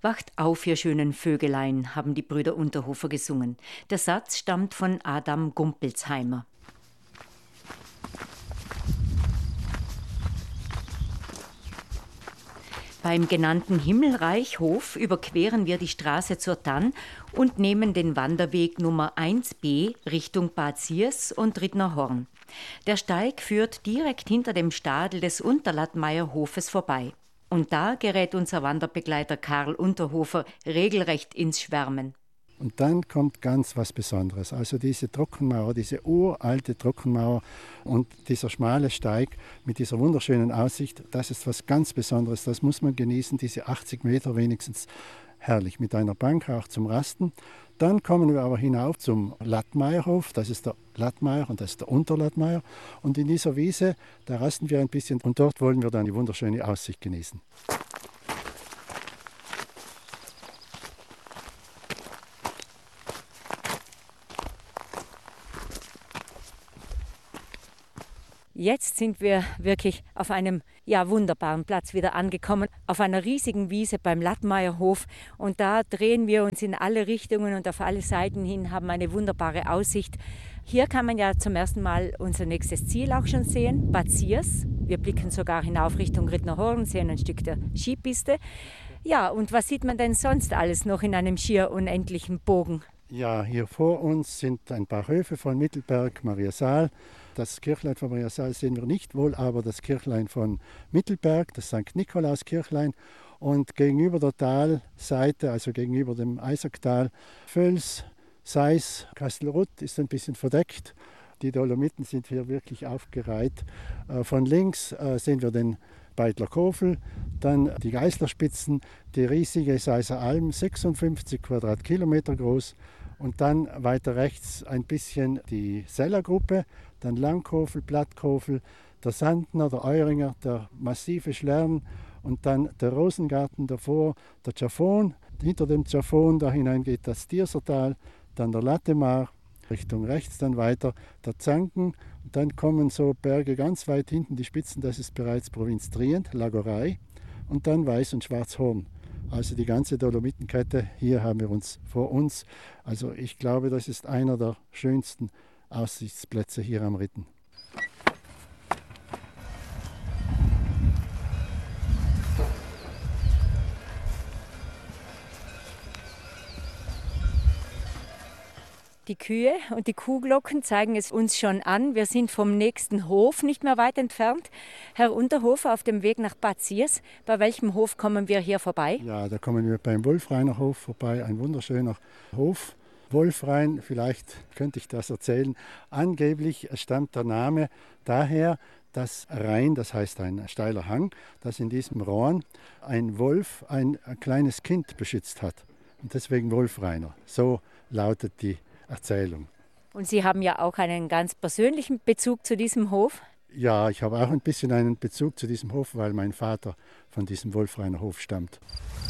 Wacht auf, ihr schönen Vögelein, haben die Brüder Unterhofer gesungen. Der Satz stammt von Adam Gumpelsheimer. Beim genannten Himmelreichhof überqueren wir die Straße zur Tann und nehmen den Wanderweg Nummer 1b Richtung Bad Siers und Rittner Horn. Der Steig führt direkt hinter dem Stadel des Unterlattmeierhofes vorbei. Und da gerät unser Wanderbegleiter Karl Unterhofer regelrecht ins Schwärmen. Und dann kommt ganz was Besonderes. Also diese Trockenmauer, diese uralte Trockenmauer und dieser schmale Steig mit dieser wunderschönen Aussicht, das ist was ganz Besonderes. Das muss man genießen, diese 80 Meter wenigstens. Herrlich, mit einer Bank auch zum Rasten. Dann kommen wir aber hinauf zum Lattmeierhof. Das ist der Lattmeier und das ist der Unterlattmeier. Und in dieser Wiese, da rasten wir ein bisschen und dort wollen wir dann die wunderschöne Aussicht genießen. Jetzt sind wir wirklich auf einem wunderbaren Platz wieder angekommen, auf einer riesigen Wiese beim Lattmeierhof. Und da drehen wir uns in alle Richtungen und auf alle Seiten hin, haben eine wunderbare Aussicht. Hier kann man ja zum ersten Mal unser nächstes Ziel auch schon sehen, Bad Siers. Wir blicken sogar hinauf Richtung Rittner Horn, sehen ein Stück der Skipiste. Ja, und was sieht man denn sonst alles noch in einem schier unendlichen Bogen? Ja, hier vor uns sind ein paar Höfe von Mittelberg, Mariasaal. Das Kirchlein von Mariasaal sehen wir nicht, wohl aber das Kirchlein von Mittelberg, das St. Nikolauskirchlein. Und gegenüber der Talseite, also gegenüber dem Eisacktal, Völs, Seis, Kastelruth ist ein bisschen verdeckt. Die Dolomiten sind hier wirklich aufgereiht. Von links sehen wir den Beidler Kofel, dann die Geißlerspitzen, die riesige Seiser Alm, 56 Quadratkilometer groß. Und dann weiter rechts ein bisschen die Sellergruppe, dann Langkofel, Plattkofel, der Sandner, der Euringer, der massive Schlern und dann der Rosengarten davor, der Tschafon. Hinter dem Tschafon da hinein geht das Tiersertal, dann der Lattemar, Richtung rechts dann weiter der Zanken. Und dann kommen so Berge ganz weit hinten, die Spitzen, das ist bereits Provinz Trient, Lagorei und dann Weiß- und Schwarzhorn. Also die ganze Dolomitenkette, hier haben wir uns vor uns. Also ich glaube, das ist einer der schönsten Aussichtsplätze hier am Ritten. Die Kühe und die Kuhglocken zeigen es uns schon an. Wir sind vom nächsten Hof nicht mehr weit entfernt. Herr Unterhofer, auf dem Weg nach Bad Siers, bei welchem Hof kommen wir hier vorbei? Ja, da kommen wir beim Wolfrainer Hof vorbei. Ein wunderschöner Hof. Wolfrain, vielleicht könnte ich das erzählen. Angeblich stammt der Name daher, dass Rhein, das heißt ein steiler Hang, dass in diesem Rohren ein Wolf ein kleines Kind beschützt hat. Und deswegen Wolfrainer. So lautet die Erzählung. Und Sie haben ja auch einen ganz persönlichen Bezug zu diesem Hof? Ja, ich habe auch ein bisschen einen Bezug zu diesem Hof, weil mein Vater von diesem Wolfrainer Hof stammt.